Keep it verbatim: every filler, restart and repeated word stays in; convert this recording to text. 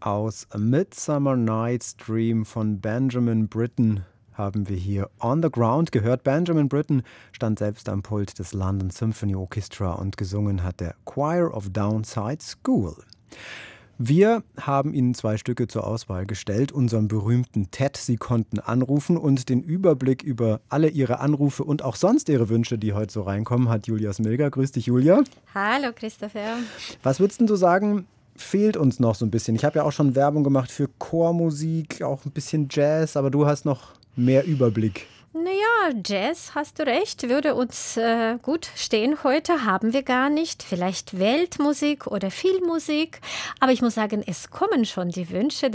Aus A Midsummer Night's Dream von Benjamin Britten haben wir hier On the Ground gehört. Benjamin Britten stand selbst am Pult des London Symphony Orchestra und gesungen hat der Choir of Downside School. Wir haben Ihnen zwei Stücke zur Auswahl gestellt, unseren berühmten T E D. Sie konnten anrufen und den Überblick über alle Ihre Anrufe und auch sonst Ihre Wünsche, die heute so reinkommen, hat Julia Smilger. Grüß dich, Julia. Hallo, Christopher. Was würdest denn du sagen, fehlt uns noch so ein bisschen? Ich habe ja auch schon Werbung gemacht für Chormusik, auch ein bisschen Jazz, aber du hast noch mehr Überblick. Naja, Jazz, hast du recht, würde uns äh, gut stehen heute, haben wir gar nicht. Vielleicht Weltmusik oder Filmmusik. Aber ich muss sagen, es kommen schon die Wünsche.